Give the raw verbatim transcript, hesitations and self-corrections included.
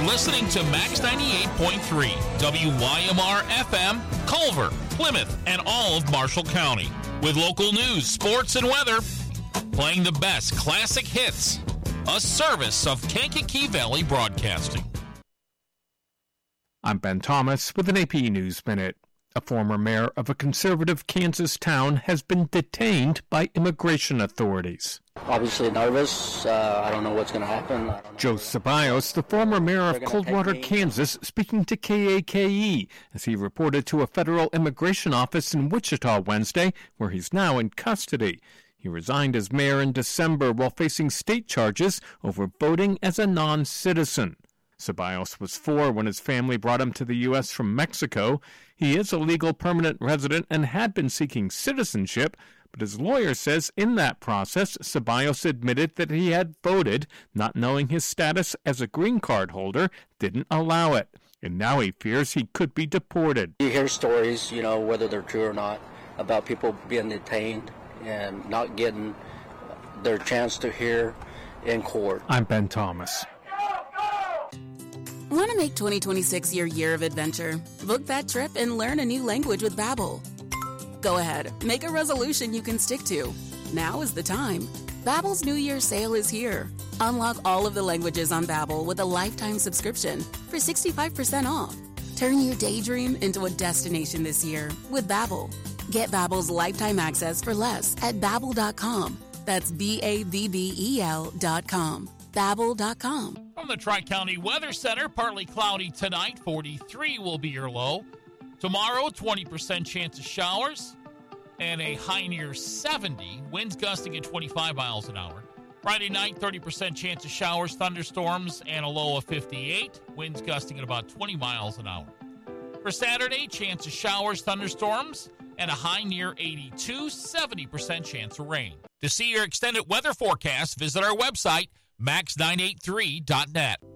listening to Max ninety-eight point three, W Y M R F M, Culver, Plymouth, and all of Marshall County. With local news, sports, and weather, playing the best classic hits. A service of Kankakee Valley Broadcasting. I'm Ben Thomas with an A P News Minute. A former mayor of a conservative Kansas town has been detained by immigration authorities. Obviously nervous. Uh, I don't know what's going to happen. Joe Ceballos, the former mayor of Coldwater, Kansas, speaking to K A K E as he reported to a federal immigration office in Wichita Wednesday, where he's now in custody. He resigned as mayor in December while facing state charges over voting as a non-citizen. Ceballos was four when his family brought him to the U S from Mexico. He is a legal permanent resident and had been seeking citizenship, but his lawyer says in that process, Ceballos admitted that he had voted, not knowing his status as a green card holder didn't allow it. And now he fears he could be deported. You hear stories, you know, whether they're true or not, about people being detained and not getting their chance to hear in court. I'm Ben Thomas. Want to make twenty twenty-six your year of adventure? Book that trip and learn a new language with Babbel. Go ahead, make a resolution you can stick to. Now is the time. Babbel's New Year sale is here. Unlock all of the languages on Babbel with a lifetime subscription for sixty-five percent off. Turn your daydream into a destination this year with Babbel. Get Babbel's lifetime access for less at Babbel dot com. That's B A B B E L dot com. Babbel dot com. From the Tri-County Weather Center, partly cloudy tonight, forty-three will be your low. Tomorrow, twenty percent chance of showers and a high near seventy, winds gusting at twenty-five miles an hour. Friday night, thirty percent chance of showers, thunderstorms, and a low of fifty-eight, winds gusting at about twenty miles an hour. For Saturday, chance of showers, thunderstorms, and a high near eighty-two, seventy percent chance of rain. To see your extended weather forecast, visit our website, max nine eight three dot net.